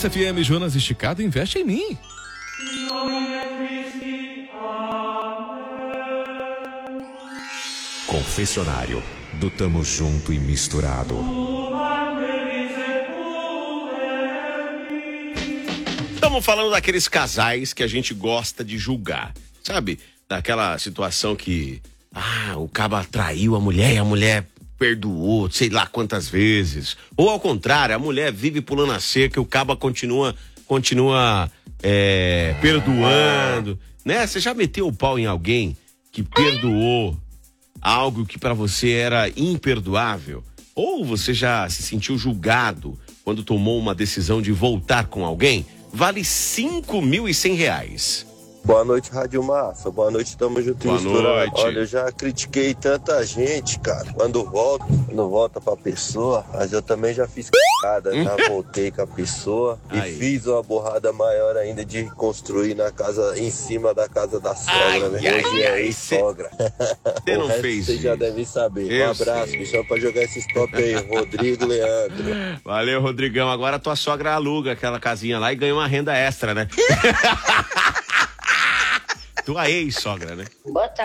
Massa FM, Jonas Esticado, investe em mim. Confessionário do Tamo Junto e Misturado. Estamos falando daqueles casais que a gente gosta de julgar, sabe? Daquela situação que, o caba traiu a mulher e a mulher perdoou, sei lá quantas vezes. Ou ao contrário, a mulher vive pulando a cerca e o caba continua perdoando, né? Você já meteu o pau em alguém que perdoou algo que pra você era imperdoável? Ou você já se sentiu julgado quando tomou uma decisão de voltar com alguém? Vale R$5.100. Boa noite, Rádio Massa. Boa noite, tamo junto e misturado. Noite. Olha, eu já critiquei tanta gente, cara, quando volta pra pessoa, mas eu também já fiz cagada, já voltei com a pessoa e fiz uma borrada maior ainda de construir na casa, em cima da casa da sogra, né? Hoje é ex-sogra. Você não fez Você isso. já deve saber. Eu Um abraço, sei. me chama pra jogar esses top aí, Rodrigo, Leandro. Valeu, Rodrigão. Agora tua sogra aluga aquela casinha lá e ganha uma renda extra, né? Tua ex-sogra, né? Boa tarde.